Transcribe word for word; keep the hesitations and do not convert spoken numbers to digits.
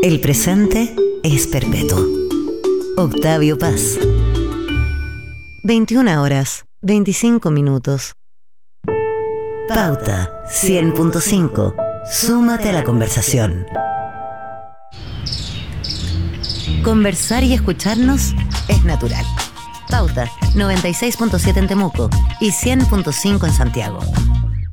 El presente es perpetuo. Octavio Paz. veintiuna horas, veinticinco minutos. Pauta cien punto cinco. Súmate a la conversación. Conversar y escucharnos es natural. Pauta noventa y seis punto siete en Temuco y cien punto cinco en Santiago.